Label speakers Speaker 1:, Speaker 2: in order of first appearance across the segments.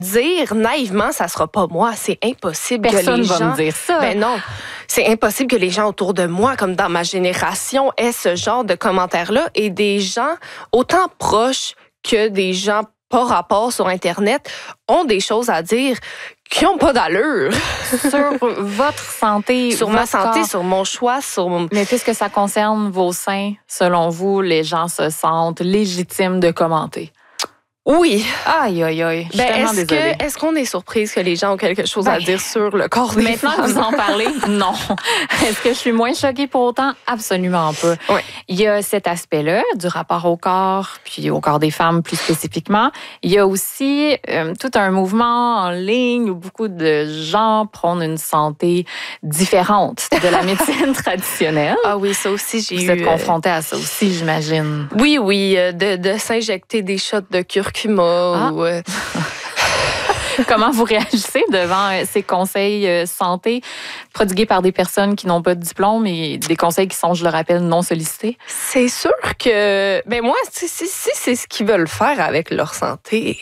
Speaker 1: dire naïvement, ça sera pas moi. C'est impossible
Speaker 2: Personne
Speaker 1: que les
Speaker 2: va
Speaker 1: gens...
Speaker 2: me dire ça.
Speaker 1: Ben non, c'est impossible que les gens autour de moi, comme dans ma génération, aient ce genre de commentaires-là. Et des gens autant proches que des gens pas rapport sur Internet ont des choses à dire qui n'ont pas d'allure.
Speaker 2: Sur votre santé,
Speaker 1: Sur
Speaker 2: votre
Speaker 1: ma santé,
Speaker 2: corps.
Speaker 1: sur mon choix, sur...
Speaker 2: Mais puisque ça concerne vos seins, selon vous, les gens se sentent légitimes de commenter.
Speaker 1: Oui.
Speaker 2: Aïe, aïe, aïe. Je suis tellement désolée.
Speaker 1: Est-ce qu'on est surprise que les gens ont quelque chose à dire sur le corps des
Speaker 2: Maintenant
Speaker 1: femmes?
Speaker 2: que vous en parlez, non. Est-ce que je suis moins choquée pour autant? Absolument pas.
Speaker 1: Oui.
Speaker 2: Il y a cet aspect-là du rapport au corps, puis au corps des femmes plus spécifiquement. Il y a aussi tout un mouvement en ligne où beaucoup de gens prônent une santé différente de la médecine traditionnelle.
Speaker 1: Ah oui, ça aussi, j'ai eu...
Speaker 2: Vous êtes confrontés à ça aussi, j'imagine.
Speaker 1: Oui, de s'injecter des shots de curcuma ou...
Speaker 2: Comment vous réagissez devant ces conseils santé prodigués par des personnes qui n'ont pas de diplôme et des conseils qui sont, je le rappelle, non sollicités?
Speaker 1: C'est sûr que... Ben moi, si c'est ce qu'ils veulent faire avec leur santé...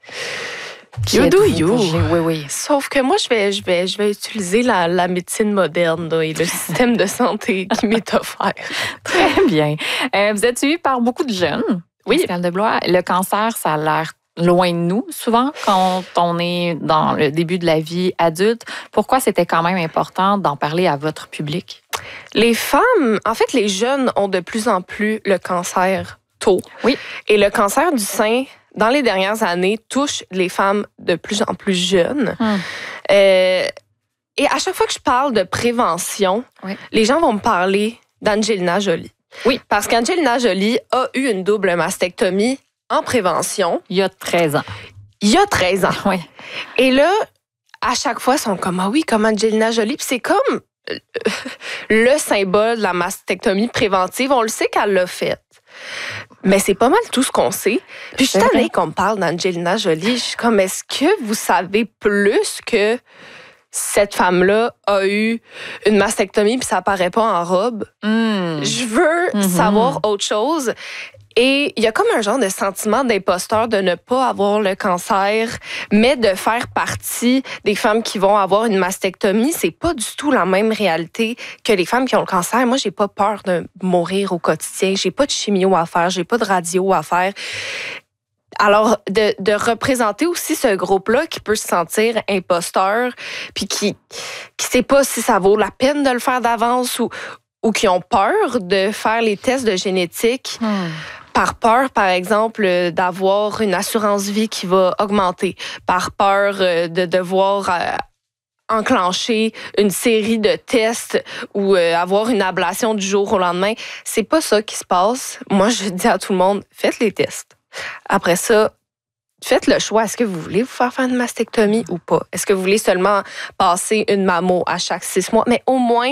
Speaker 1: You do you.
Speaker 2: Oui, oui.
Speaker 1: Sauf que moi, je vais utiliser la médecine moderne là, et le système de santé qui m'est offert.
Speaker 2: Très bien. Vous êtes suivi par beaucoup de jeunes.
Speaker 1: Oui.
Speaker 2: Pascal Deblois. Le cancer, ça a l'air loin de nous, souvent, quand on est dans le début de la vie adulte. Pourquoi c'était quand même important d'en parler à votre public?
Speaker 1: Les femmes, en fait, les jeunes ont de plus en plus le cancer tôt.
Speaker 2: Oui.
Speaker 1: Et le cancer du sein, dans les dernières années, touche les femmes de plus en plus jeunes. Et à chaque fois que je parle de prévention,
Speaker 2: oui.
Speaker 1: les gens vont me parler d'Angelina Jolie.
Speaker 2: Oui.
Speaker 1: Parce qu'Angelina Jolie a eu une double mastectomie en prévention.
Speaker 2: Il y a 13 ans.
Speaker 1: Il y a 13 ans.
Speaker 2: Oui.
Speaker 1: Et là, à chaque fois, ils sont comme, ah oui, comme Angelina Jolie. Puis c'est comme le symbole de la mastectomie préventive. On le sait qu'elle l'a faite. Mais c'est pas mal tout ce qu'on sait. Puis je suis tannée qu'on me parle d'Angelina Jolie. Je suis comme, est-ce que vous savez plus que cette femme-là a eu une mastectomie puis ça apparaît pas en robe? Je veux savoir autre chose. Et il y a comme un genre de sentiment d'imposteur de ne pas avoir le cancer, mais de faire partie des femmes qui vont avoir une mastectomie. C'est pas du tout la même réalité que les femmes qui ont le cancer. Moi, j'ai pas peur de mourir au quotidien. J'ai pas de chimio à faire. J'ai pas de radio à faire. Alors, de représenter aussi ce groupe-là qui peut se sentir imposteur, puis qui sait pas si ça vaut la peine de le faire d'avance ou qui ont peur de faire les tests de génétique par peur, par exemple, d'avoir une assurance vie qui va augmenter, par peur de devoir enclencher une série de tests ou avoir une ablation du jour au lendemain. C'est pas ça qui se passe. Moi, je dis à tout le monde, faites les tests. Après ça, faites le choix. Est-ce que vous voulez vous faire une mastectomie ou pas? Est-ce que vous voulez seulement passer une mammo à chaque 6 mois? Mais au moins,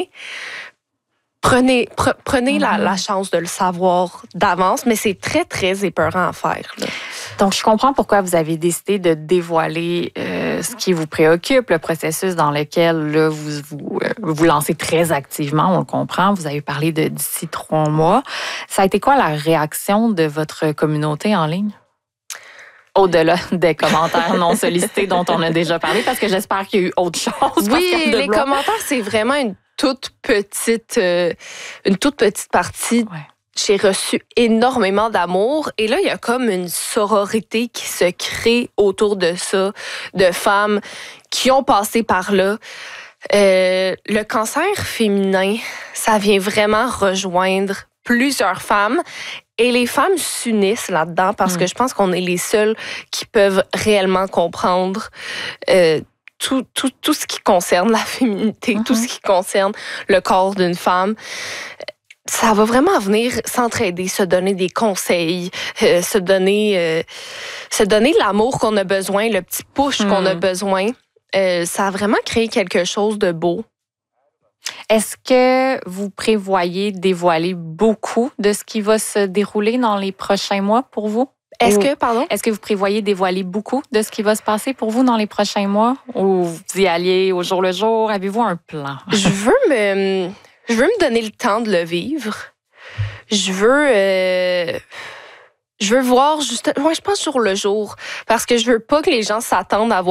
Speaker 1: prenez la chance de le savoir d'avance, mais c'est très, très épeurant à faire. Là.
Speaker 2: Donc, je comprends pourquoi vous avez décidé de dévoiler ce qui vous préoccupe, le processus dans lequel là, vous lancez très activement, on le comprend. Vous avez parlé de d'ici 3 mois. Ça a été quoi la réaction de votre communauté en ligne? Au-delà des commentaires non sollicités dont on a déjà parlé, parce que j'espère qu'il y a eu autre chose.
Speaker 1: Oui, les commentaires, c'est vraiment une toute petite partie.
Speaker 2: Ouais.
Speaker 1: J'ai reçu énormément d'amour. Et là, il y a comme une sororité qui se crée autour de ça, de femmes qui ont passé par là. Le cancer féminin, ça vient vraiment rejoindre plusieurs femmes. Et les femmes s'unissent là-dedans parce que je pense qu'on est les seuls qui peuvent réellement comprendre tout ce qui concerne la féminité, tout ce qui concerne le corps d'une femme. Ça va vraiment venir s'entraider, se donner des conseils, se donner l'amour qu'on a besoin, le petit push qu'on a besoin. Ça a vraiment créé quelque chose de beau.
Speaker 2: Est-ce que vous prévoyez dévoiler beaucoup de ce qui va se dérouler dans les prochains mois pour vous? Est-ce que vous prévoyez dévoiler beaucoup de ce qui va se passer pour vous dans les prochains mois? Ou vous y alliez au jour le jour? Avez-vous un plan?
Speaker 1: Je veux me donner le temps de le vivre. Je veux voir je pense jour le jour. Parce que je veux pas que les gens s'attendent à voir